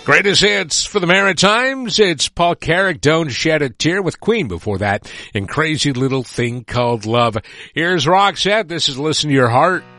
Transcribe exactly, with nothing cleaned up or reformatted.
Greatest hits for the Maritimes. It's Paul Carrick, Don't Shed a Tear, with Queen before that, and Crazy Little Thing Called Love. Here's Roxette. This is Listen to Your Heart.